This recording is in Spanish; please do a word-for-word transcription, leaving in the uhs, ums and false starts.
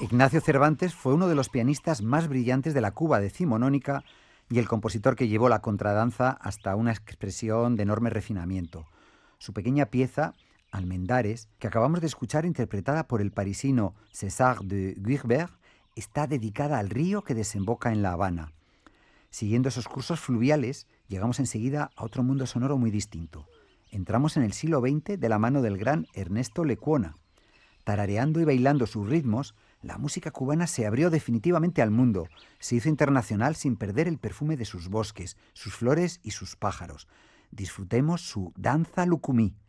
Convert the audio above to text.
Ignacio Cervantes fue uno de los pianistas más brillantes de la Cuba decimonónica y el compositor que llevó la contradanza hasta una expresión de enorme refinamiento. Su pequeña pieza, Almendares, que acabamos de escuchar interpretada por el parisino César de Guirbert, está dedicada al río que desemboca en La Habana. Siguiendo esos cursos fluviales, llegamos enseguida a otro mundo sonoro muy distinto. Entramos en el siglo veinte de la mano del gran Ernesto Lecuona. Tarareando y bailando sus ritmos, la música cubana se abrió definitivamente al mundo, se hizo internacional sin perder el perfume de sus bosques, sus flores y sus pájaros. Disfrutemos su Danza Lucumí.